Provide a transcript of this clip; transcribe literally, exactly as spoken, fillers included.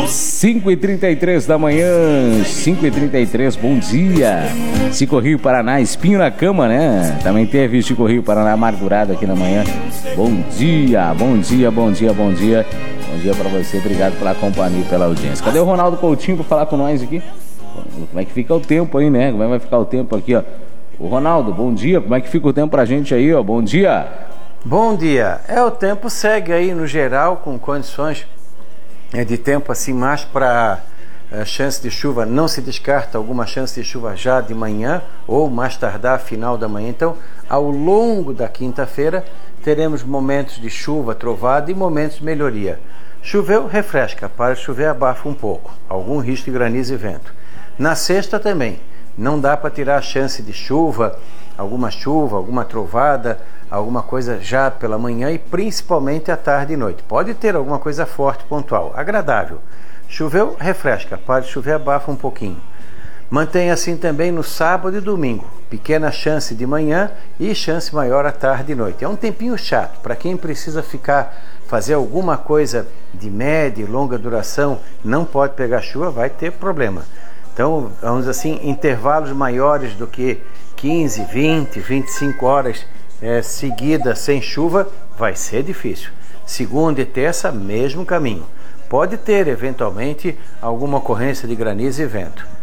cinco e trinta e três da manhã, cinco e trinta e três, bom dia. Chico Rio Paraná, espinho na cama, né? Também teve Chico Rio Paraná amargurado aqui na manhã. Bom dia, bom dia, bom dia, bom dia. Bom dia pra você, obrigado pela companhia e pela audiência. Cadê o Ronaldo Coutinho pra falar com nós aqui? Como é que fica o tempo aí, né? Como é que vai ficar o tempo aqui, ó? O Ronaldo, bom dia, como é que fica o tempo pra gente aí, ó? Bom dia. Bom dia. É, o tempo segue aí no geral com condições de tempo assim mais para uh, chance de chuva. Não se descarta alguma chance de chuva já de manhã ou mais tardar final da manhã. Então, ao longo da quinta-feira teremos momentos de chuva, trovada e momentos de melhoria. Choveu, refresca. Para chover, abafa um pouco. Algum risco de granizo e vento. Na sexta também. Não dá para tirar a chance de chuva, alguma chuva, alguma trovada, alguma coisa já pela manhã e principalmente à tarde e noite. Pode ter alguma coisa forte, pontual, agradável. Choveu, refresca. Para chover, abafa um pouquinho. Mantém assim também no sábado e domingo. Pequena chance de manhã e chance maior à tarde e noite. É um tempinho chato. Para quem precisa ficar, fazer alguma coisa de média e longa duração, não pode pegar chuva, vai ter problema. Então, vamos dizer assim, intervalos maiores do que quinze, vinte, vinte e cinco horas é, seguidas sem chuva, vai ser difícil. Segunda e terça, mesmo caminho. Pode ter, eventualmente, alguma ocorrência de granizo e vento.